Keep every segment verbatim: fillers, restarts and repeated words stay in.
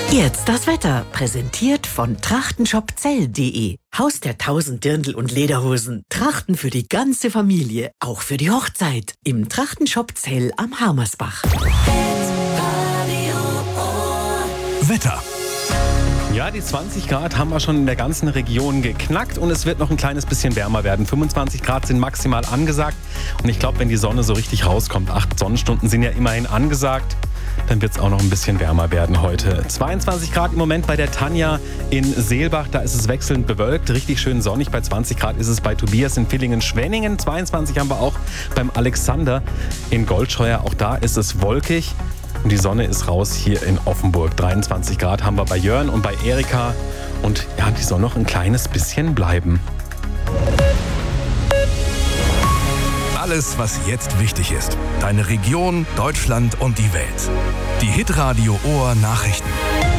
Jetzt das Wetter, präsentiert von trachtenshopzell punkt de. Haus der tausend Dirndl und Lederhosen. Trachten für die ganze Familie, auch für die Hochzeit. Im Trachtenshop Zell am Harmersbach. Wetter. Ja, die zwanzig Grad haben wir schon in der ganzen Region geknackt und es wird noch ein kleines bisschen wärmer werden. fünfundzwanzig Grad sind maximal angesagt und ich glaube, wenn die Sonne so richtig rauskommt, acht Sonnenstunden sind ja immerhin angesagt, dann wird es auch noch ein bisschen wärmer werden heute. zweiundzwanzig Grad im Moment bei der Tanja in Seelbach, da ist es wechselnd bewölkt, richtig schön sonnig. Bei zwanzig Grad ist es bei Tobias in Villingen-Schwenningen. zweiundzwanzig haben wir auch beim Alexander in Goldscheuer, auch da ist es wolkig. Und die Sonne ist raus hier in Offenburg. dreiundzwanzig Grad haben wir bei Jörn und bei Erika. Und ja, die soll noch ein kleines bisschen bleiben. Alles, was jetzt wichtig ist. Deine Region, Deutschland und die Welt. Die Hitradio Ohr Nachrichten.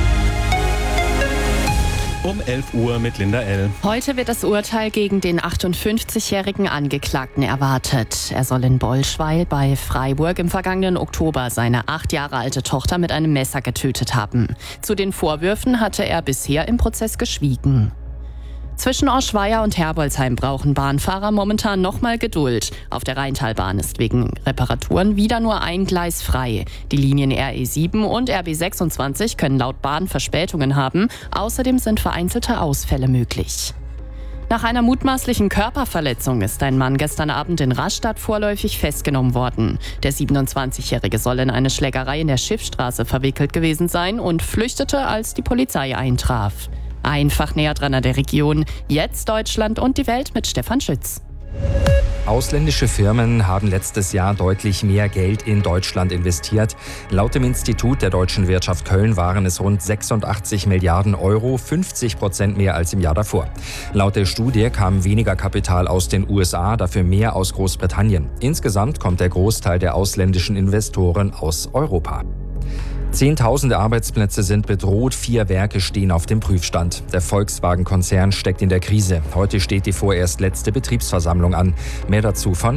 Um elf Uhr mit Linda L. Heute wird das Urteil gegen den achtundfünfzigjährigen Angeklagten erwartet. Er soll in Bolschweil bei Freiburg im vergangenen Oktober seine acht Jahre alte Tochter mit einem Messer getötet haben. Zu den Vorwürfen hatte er bisher im Prozess geschwiegen. Zwischen Oschweier und Herbolzheim brauchen Bahnfahrer momentan noch mal Geduld. Auf der Rheintalbahn ist wegen Reparaturen wieder nur ein Gleis frei. Die Linien R E sieben und R B sechsundzwanzig können laut Bahn Verspätungen haben. Außerdem sind vereinzelte Ausfälle möglich. Nach einer mutmaßlichen Körperverletzung ist ein Mann gestern Abend in Rastatt vorläufig festgenommen worden. Der siebenundzwanzigjährige soll in eine Schlägerei in der Schiffstraße verwickelt gewesen sein und flüchtete, als die Polizei eintraf. Einfach näher dran an der Region. Jetzt Deutschland und die Welt mit Stefan Schütz. Ausländische Firmen haben letztes Jahr deutlich mehr Geld in Deutschland investiert. Laut dem Institut der deutschen Wirtschaft Köln waren es rund sechsundachtzig Milliarden Euro, fünfzig Prozent mehr als im Jahr davor. Laut der Studie kam weniger Kapital aus den U S A, dafür mehr aus Großbritannien. Insgesamt kommt der Großteil der ausländischen Investoren aus Europa. Zehntausende Arbeitsplätze sind bedroht, vier Werke stehen auf dem Prüfstand. Der Volkswagen-Konzern steckt in der Krise. Heute steht die vorerst letzte Betriebsversammlung an. Mehr dazu von